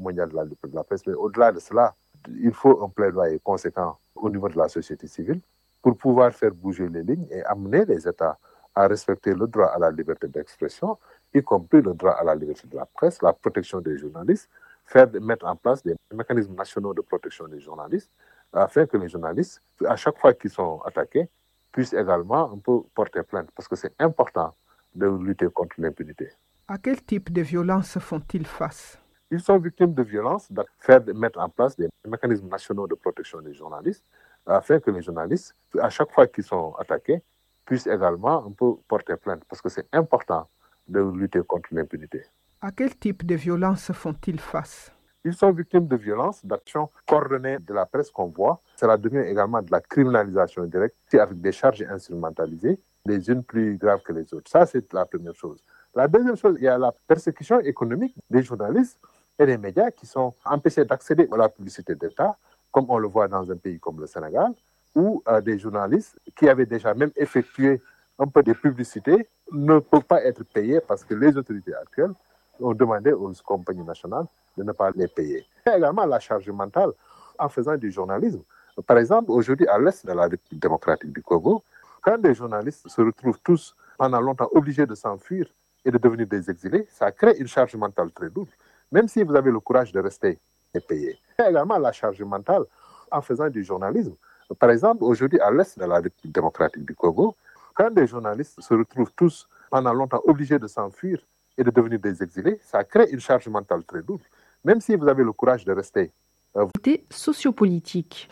mondial de la liberté de la presse. Mais au-delà de cela, il faut un plaidoyer conséquent au niveau de la société civile pour pouvoir faire bouger les lignes et amener les États à respecter le droit à la liberté d'expression, y compris le droit à la liberté de la presse, la protection des journalistes, mettre en place des mécanismes nationaux de protection des journalistes, afin que les journalistes, à chaque fois qu'ils sont attaqués, puissent également un peu porter plainte, parce que c'est important de lutter contre l'impunité. À quel type de violence font-ils face? Ils sont victimes de violences, mettre en place des mécanismes nationaux de protection des journalistes, afin que les journalistes, à chaque fois qu'ils sont attaqués, puissent également un peu porter plainte, parce que c'est important de lutter contre l'impunité. À quel type de violence font-ils face? Ils sont victimes de violences, d'actions coordonnées de la presse qu'on voit. Cela devient également de la criminalisation directe avec des charges instrumentalisées, les unes plus graves que les autres. Ça, c'est la première chose. La deuxième chose, il y a la persécution économique des journalistes et des médias qui sont empêchés d'accéder à la publicité d'État, comme on le voit dans un pays comme le Sénégal, où des journalistes qui avaient déjà même effectué un peu de publicité ne peuvent pas être payés parce que les autorités actuelles ont demandé aux compagnies nationales de ne pas les payer. Il y a également la charge mentale en faisant du journalisme. Par exemple, aujourd'hui, à l'est de la République démocratique du Congo, quand des journalistes se retrouvent tous pendant longtemps obligés de s'enfuir et de devenir des exilés, ça crée une charge mentale très lourde, même si vous avez le courage de rester et payer. Il y a également la charge mentale en faisant du journalisme. Par exemple, aujourd'hui, à l'est de la République démocratique du Congo, quand des journalistes se retrouvent tous pendant longtemps obligés de s'enfuir et de devenir des exilés, ça crée une charge mentale très lourde, même si vous avez le courage de rester. Sociopolitique.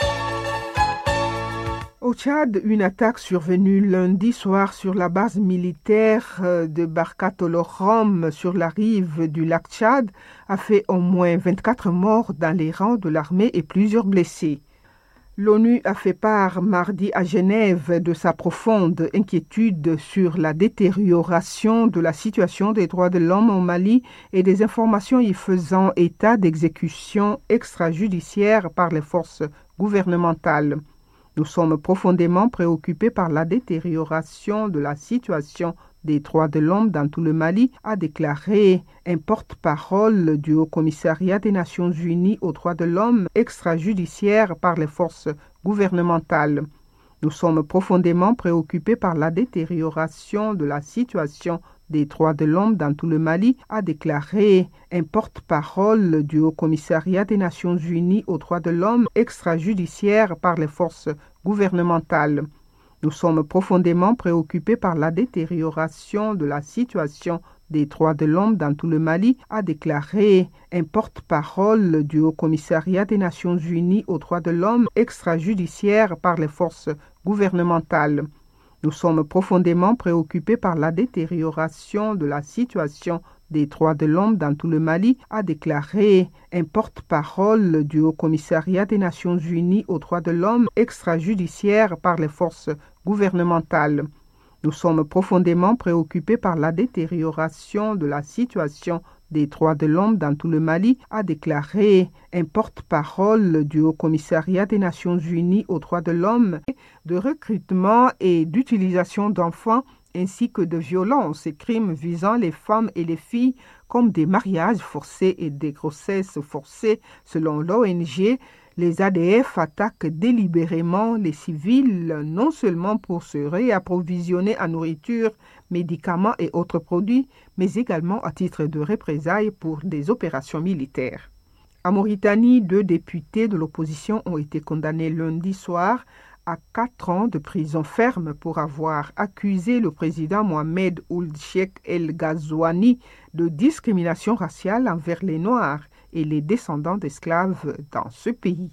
Au Tchad, une attaque survenue lundi soir sur la base militaire de Barkatolorom sur la rive du lac Tchad a fait au moins 24 morts dans les rangs de l'armée et plusieurs blessés. L'ONU a fait part mardi à Genève de sa profonde inquiétude sur la détérioration de la situation des droits de l'homme au Mali et des informations y faisant état d'exécutions extrajudiciaires par les forces gouvernementales. Nous sommes profondément préoccupés par la détérioration de la situation des droits de l'homme dans tout le Mali, a déclaré un porte-parole du Haut-Commissariat des Nations Unies aux droits de l'homme extrajudiciaires par les forces gouvernementales. Nous sommes profondément préoccupés par la détérioration de la situation des droits de l'homme dans tout le Mali, a déclaré un porte-parole du Haut-Commissariat des Nations Unies aux droits de l'homme extrajudiciaires par les forces gouvernementales. Nous sommes profondément préoccupés par la détérioration de la situation des droits de l'homme dans tout le Mali, a déclaré un porte-parole du Haut-Commissariat des Nations Unies aux droits de l'homme extrajudiciaires par les forces gouvernementales. Nous sommes profondément préoccupés par la détérioration de la situation des droits de l'homme dans tout le Mali, a déclaré un porte-parole du Haut-Commissariat des Nations Unies aux droits de l'homme extrajudiciaires par les forces gouvernementales. Nous sommes profondément préoccupés par la détérioration de la situation des droits de l'homme dans tout le Mali, a déclaré un porte-parole du Haut-Commissariat des Nations Unies aux droits de l'homme, de recrutement et d'utilisation d'enfants ainsi que de violences et crimes visant les femmes et les filles comme des mariages forcés et des grossesses forcées. Selon l'ONG, les ADF attaquent délibérément les civils non seulement pour se réapprovisionner en nourriture, médicaments et autres produits, mais également à titre de représailles pour des opérations militaires. En Mauritanie, 2 députés de l'opposition ont été condamnés lundi soir à 4 ans de prison ferme pour avoir accusé le président Mohamed Ould Cheikh El Ghazouani de discrimination raciale envers les Noirs et les descendants d'esclaves dans ce pays.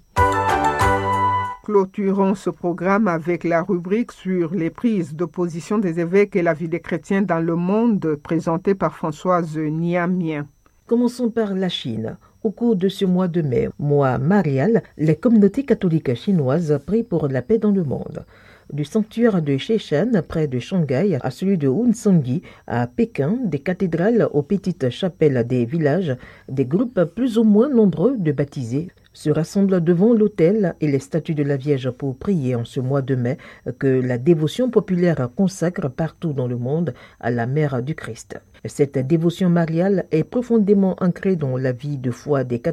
Clôturons ce programme avec la rubrique sur les prises de position des évêques et la vie des chrétiens dans le monde, présentée par Françoise Niamien. Commençons par la Chine. Au cours de ce mois de mai, mois marial, les communautés catholiques chinoises prient pour la paix dans le monde. Du sanctuaire de Sheshan, près de Shanghai, à celui de Wonsongyi, à Pékin, des cathédrales aux petites chapelles des villages, des groupes plus ou moins nombreux de baptisés se rassemblent devant l'autel et les statues de la Vierge pour prier en ce mois de mai que la dévotion populaire consacre partout dans le monde à la Mère du Christ. Cette dévotion mariale est profondément ancrée dans la vie de foi des catholiques